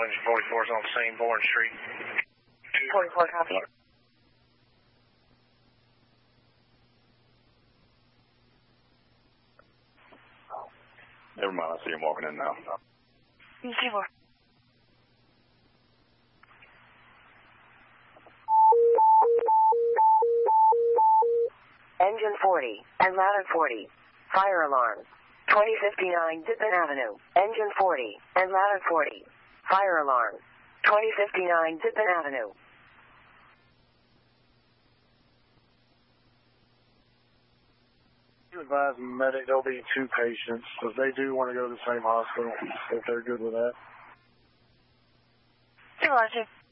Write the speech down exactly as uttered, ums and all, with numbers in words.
engine forty-four is on the scene, Bourne Street. forty-four, copy. Never mind, I see him walking in now. Zero. Engine forty and ladder forty. Fire alarm. twenty fifty-nine Dippin Avenue. Engine forty and ladder forty. Fire alarm. twenty fifty-nine Dippin Avenue. You advise the medic there'll be two patients, so if they do want to go to the same hospital, if they're good with that. Roger.